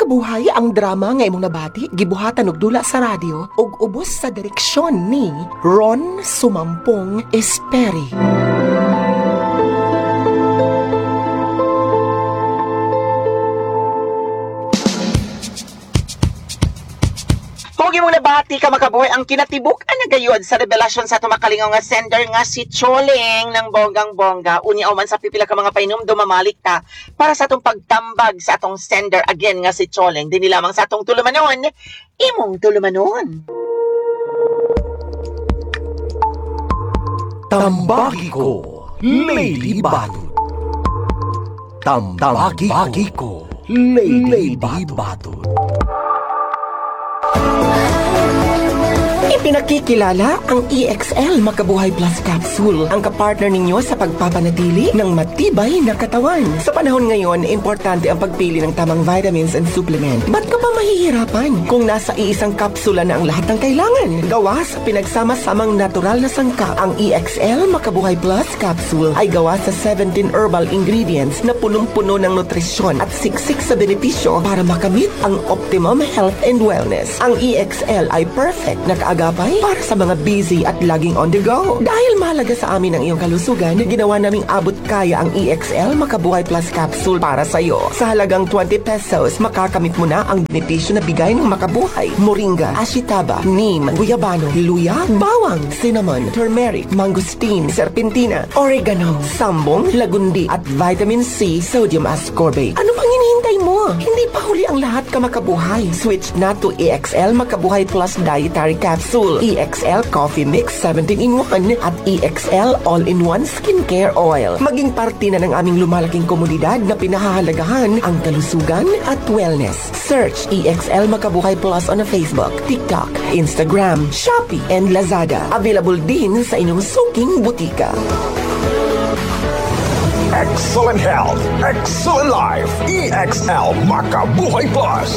Makabuhay ang drama nga imong nabati, gibuhatan og dula sa radyo ug ubos sa direksyon ni Ron Sumampong Esperi. Huwag mong nabati ka makabuhay ang kinatibuk ang nagayod sa revelasyon sa tumakalingaw nga sender nga si Choling ng bonggang-bongga. Unya man sa pipila ka mga painom dumamalik ta para sa atong pagtambag sa atong sender again nga si Choling. Dini lamang sa atong tulumanon, imong tulumanon. Tambagi ko, Lady Batut. Tambagi ko, Lady Batut. Ipinakikilala ang EXL Makabuhay Plus Capsule, ang kapartner ninyo sa pagpapanatili ng matibay na katawan. Sa panahon ngayon, importante ang pagpili ng tamang vitamins and supplement. Ba't ka pa mahihirapan kung nasa iisang kapsula na ang lahat ng kailangan? Gawa sa pinagsama-samang natural na sangkap, ang EXL Makabuhay Plus Capsule ay gawa sa 17 herbal ingredients na punong-puno ng nutrisyon at siksik sa benepisyo para makamit ang optimum health and wellness. Ang EXL ay perfect na kaagapay para sa mga busy at laging on the go. Dahil mahalaga sa amin ang iyong kalusugan, ginawa naming abot kaya ang EXL Makabuhay Plus Capsule para sa iyo. Sa halagang 20 pesos, makakamit mo na ang benepisyo na bigay ng Makabuhay: moringa, ashitaba, neem, guyabano, luya, bawang, cinnamon, turmeric, mangosteen, serpentina, oregano, sambong, lagundi, at vitamin C, sodium ascorbate. Ano pang hinihintay mo? Hindi pa huli ang lahat ka makabuhay. Switch na to EXL Makabuhay Plus Dietary Capsule, EXL Coffee Mix 17-in-1 at EXL All-in-1 Skincare Oil. Maging parte na ng aming lumalaking komunidad na pinahahalagahan ang kalusugan at wellness. Search EXL Makabuhay Plus on Facebook, TikTok, Instagram, Shopee, and Lazada. Available din sa inyong suking butika. Excellent health, excellent life. EXL Makabuhay Plus.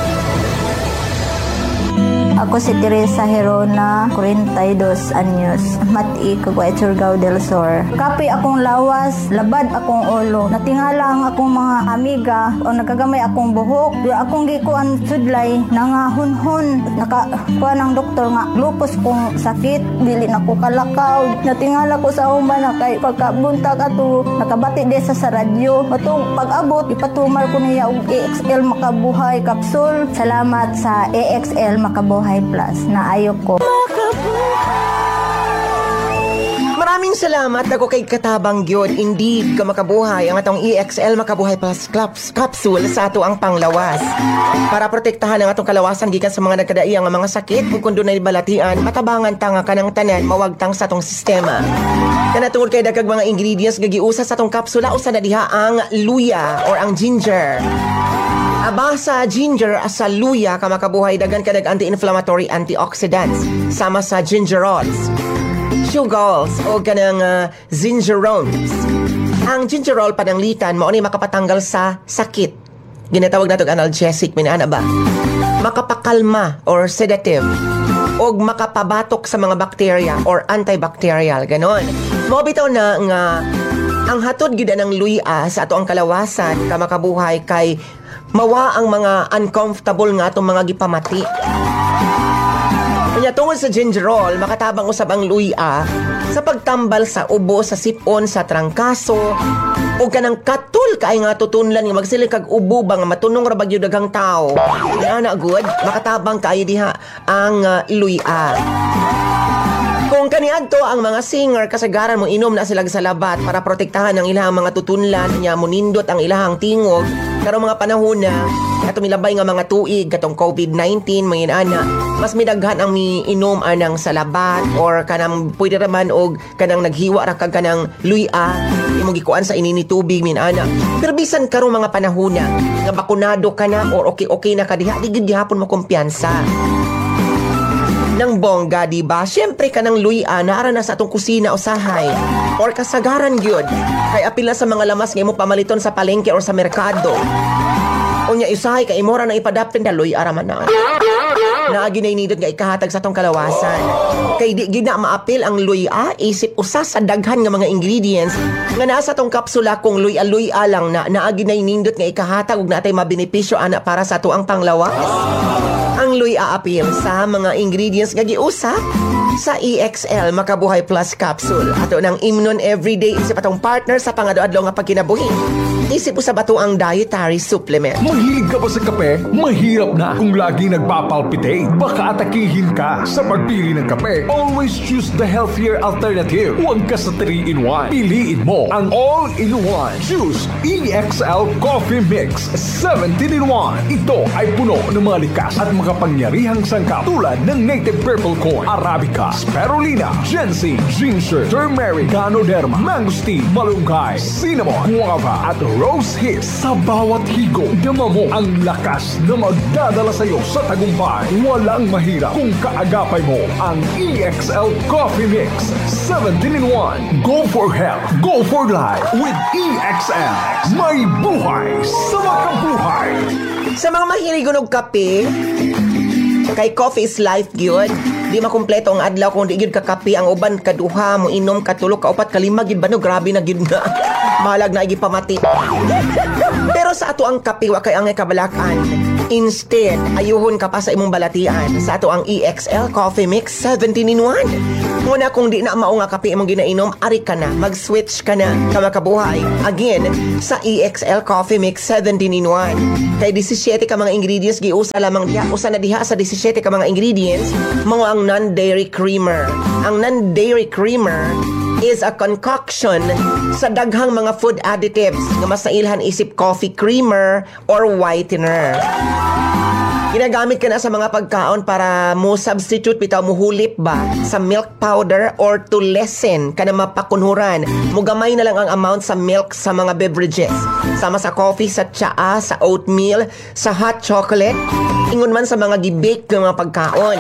Ako si Teresa Herona, 42 anyos, mati kagway Surigao del Sur. Kapi akong lawas, labad akong ulo. Natingala ang akong mga amiga o nakagamay akong buhok. Di akong gikuan sudlay, nangahunhon. Nakakuha ng doktor nga, lupus kong sakit, dili na ko kalakaw. Natingala ko sa umba na kay pagkabuntag ato, nakabati desa sa radyo. Matong pag-abot, ipatumar ko niya og EXL Makabuhay Capsule. Salamat sa EXL Makabuhay Plus na ayok ko. Maraming salamat ako kay Katabang Gyud. Indeed, ka makabuhay ang atong EXL Makabuhay Plus Capsule sa ato ang panglawas. Para protektahan ang atong kalawasan gikan sa mga nagkadaiyang mga sakit, kung dunay balatian, matabangan tanga kanang tanan, mawagtang sa atong sistema. Kanatungod kay dagkag mga ingredients gagiusa sa atong kapsula, usa na diha ang luya or ang ginger. Aba sa ginger sa luya ka makabuhay dagan kadag anti-inflammatory antioxidants sama sa gingerols, sugals o kanang gingerones. Ang gingerol pananglitan mao ni makapatanggal sa sakit. Ginatawag nato analgesic minana ba? Makapakalma or sedative o makapabatok sa mga bacteria or antibacterial ganon. Mao bitaw na nga ang hatod gid ng luya sa ato ang kalawasan ka makabuhay kay mawa ang mga uncomfortable nga itong mga gipamati. Kanya tungod sa gingerol, makatabang usab ang luya sa pagtambal sa ubo, sa sipon, sa trangkaso, o kanang katul kaay nga tutunlan nga magsiling kag ubo ba nga matunong ra bagyo daghang tao. Ana good, makatabang kaay diha ang luya. Kung kaniadto ang mga singer kasagaran mo inom na sila sa labat para protektahan ang ilahang mga tutunlan nya munindot ang ilahang tingog karong mga panahon na ato milabay nga mga tuig katong COVID-19 mga ana mas midaghan ang miinom anang sa labat or kanang pwede raman og kanang naghiwa ra kag kanang luya imong gikuan sa inini tubig ana. Pero bisan karong mga panahon na nga bakunado ka na or okay na ka diha di gid gihapon mo kumpiyansa ng bongga, diba? Siyempre ka ng luya naara na sa atong kusina o sahay or kasagaran gyud kay apila sa mga lamas nga imo pamaliton sa palengke or sa merkado unya isahay kay imora na ipadapin da luya ra man na. na ginay-nindot nga ikahatag sa tong kalawasan. Kay di gina maapil ang luya isip usa sa daghan nga mga ingredients nga nasa tong kapsula kung luya-luya lang na ginay-nindot nga ikahatag ug natay mabenepisyo ana para sa tuang panglawas. Ang luya apil sa mga ingredients nga giusap sa EXL Makabuhay Plus Capsule. Ato ng Imnon Everyday isip atong partner sa pangado-adlaw nga pagkinabuhi. Isip usab ato ang dietary supplement. Mahilig ka ba sa kape? Mahirap na kung lagi nagpapalpitate. Baka atakihin ka sa pagpili ng kape. Always choose the healthier alternative. Huwag ka sa 3-in-1. Piliin mo ang all-in-one. Choose EXL Coffee Mix 17-in-1. Ito ay puno ng mga likas at makapangyarihang sangkap tulad ng native purple corn, Arabica, Spirulina, ginseng, ginger, turmeric, ganoderma, mangosteen, malunggay, cinnamon, guava at rose hips. Sa bawat higop, dama mo ang lakas na magdadala sa iyo sa tagumpay. Walang mahirap kung kaagapay mo ang EXL Coffee Mix 17-in-1. Go for health, go for life with EXL. May buhay sa makabuhay. Sa mga mahilig og kape, kay coffee is life gyud. Di makumpleto ang adlaw kung di gyud ka kape. Ang uban kaduha mo inom katulog ka upat kalima gyud ba no, grabe na gyud na. Mahalag na igi pamati. Pero sa ato ang kape wa kay ang kabalakan. Instead, ayuhon ka pa sa imong balatian sa ato ang EXL Coffee Mix 17-in-1. Muna kung di na mao nga kape imong ginainom, ari ka na, mag-switch ka na, ka makabuhay. Again, sa EXL Coffee Mix 17-in-1. Kay 17 ka mga ingredients, giusa lamang diha. Usa na diha sa 17 ka mga ingredients, mga ang non-dairy creamer. Ang non-dairy creamer is a concoction sa daghang mga food additives nga masailhan isip coffee creamer or whitener. Ginagamit ka na sa mga pagkaon para mo substitute bitaw mo hulip ba sa milk powder or to lessen ka na mapakunhuran. Mugamay na lang ang amount sa milk sa mga beverages. Sama sa coffee, sa tsaa, sa oatmeal, sa hot chocolate, ingon man sa mga gibake ng mga pagkaon.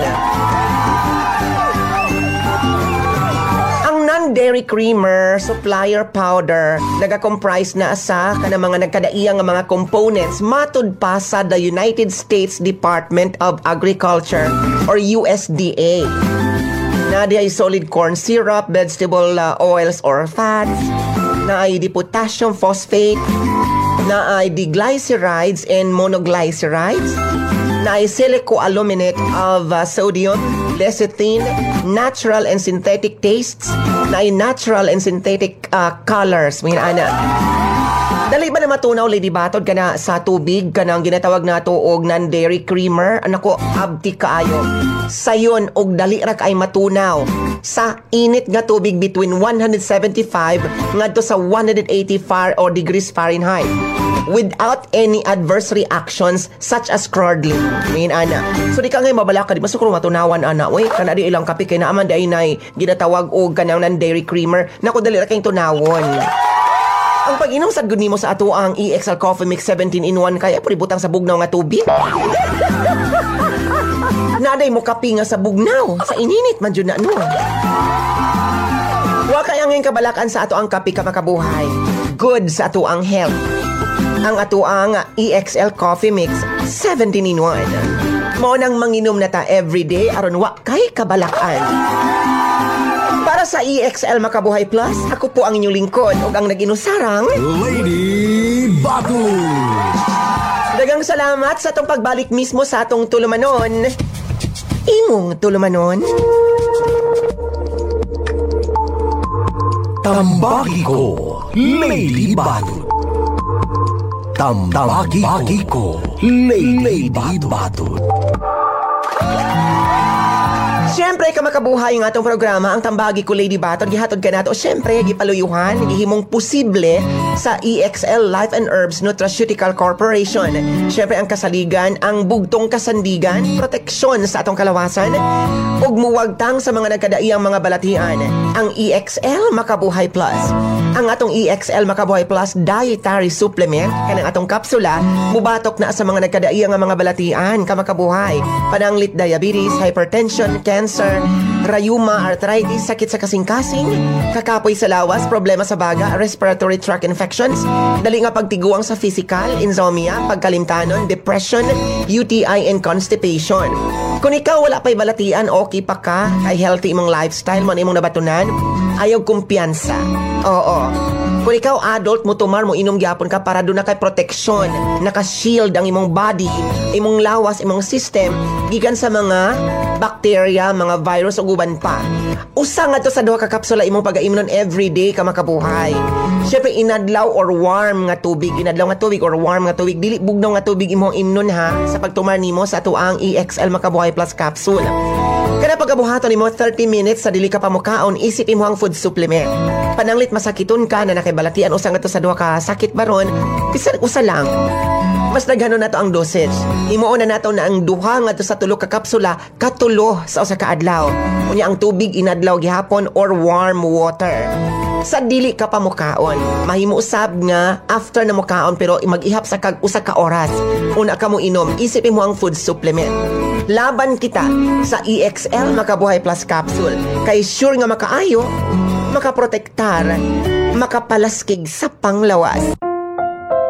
Dairy creamer, supplier powder, nagakomprise na sa kanang mga nagkadaiyang nga mga components matud pa sa the United States Department of Agriculture or USDA. Na di ay solid corn syrup, vegetable oils or fats, na ay di potassium phosphate, na ay di glycerides and monoglycerides, na ay silicoaluminate of sodium, lecithin, natural and synthetic tastes, na ay natural and synthetic colors. Mga ana. Dali ba na matunaw, Lady Batod, ka na sa tubig, ka na ang ginatawag na ito og non-dairy creamer? Anako, abdi kaayo. Sayon, og dali ra kay matunaw sa init nga tubig between 175 ngadto sa 180 degrees Fahrenheit without any adverse reactions such as curdling. Ngayon, ana. So, di ka ngayon mabalaka, di masukuro matunawan, ana. Uy, kana di ilang kape, kay naaman di ay nay ginatawag o kanang non-dairy creamer. Naku, dali ra kayong tunawon. Ang pag-inom sa good nimo sa ato ang EXL Coffee Mix 17-in-1 kaya puri butang sa bugnaw nga tubig. Naday mo kape nga sa bugnaw. Sa ininit man dyan na ano. Wa kaya ngayon kabalakan sa ato ang kape ka makabuhay. Good sa ato ang health. Ang ato ang EXL Coffee Mix 17-in-1. Mao nang manginom na ta everyday aron wa kay kabalakan. Para sa EXL Makabuhay Plus, ako po ang inyong lingkod ug ang nag-inusarang Lady Batus. Dagang salamat sa atong pagbalik mismo sa atong tulumanon. Imong tulumanon. Tambaki ko, Lady Batus. Tambaki ko, Lady Batus. Siyempre, kamakabuhay ng atong programa, ang Tambagi ko, Lady Baton, gihatod ka nato. Siyempre, gipaluyuhan, gihimong posible sa EXL Life and Herbs Nutraceutical Corporation. Siyempre, ang kasaligan, ang bugtong kasandigan, proteksyon sa atong kalawasan, ug muwagtang sa mga nagkadaiyang mga balatian. Ang EXL Makabuhay Plus. Ang atong EXL Makabuhay Plus Dietary Supplement, kanang atong kapsula, mubatok na sa mga nagkadaiyang mga balatian, kamakabuhay, pananglit diabetes, hypertension, cancer, cancer, rayuma, arthritis, sakit sa kasing-kasing, kakapoy sa lawas, problema sa baga, respiratory tract infections, dali nga pagtiguang sa physical, insomnia, pagkalimtanon, depression, UTI, and constipation. Kung ikaw wala pa'y balatian, okay pa ka, ay healthy imong lifestyle, man imong nabatunan, ayaw kumpiyansa. Oo. Kung ikaw adult mo tumar mo inom gyapon ka para doon na kay protection, naka-shield ang imong body, imong lawas, imong system gikan sa mga bacteria, mga virus o guban pa. Usa nga to sa duha ka kapsula imong pag-aimnon everyday ka makabuhay. Syempre inadlaw or warm nga tubig, or warm nga tubig, dili bugnaw nga tubig imong imnon ha sa pagtumar nimo sa tuang EXL Makabuhay Plus capsule. Kada pagkabuhaton nimo 30 minutes sa dili ka pamukaon, isip imo ang food supplement. Pananglit masakiton ka na nakibalatian usa nga to sa duha ka sakit baron, bisan usa lang. Mas daghano nato ang dosage. Himuon na nato na ang duha nga to sa tulo ka kapsula katulo sa usa ka adlaw. Unya ang tubig inadlaw gihapon or warm water. Sa dili ka pa mukaon, mahimo usab nga after na mukaon pero mag-ihap sa kag usa ka oras. Una ka mo inom, isip mo ang food supplement. Laban kita sa EXL Makabuhay Plus capsule. Kay sure nga makaayo, makaprotektar, makapalaskig sa panglawas.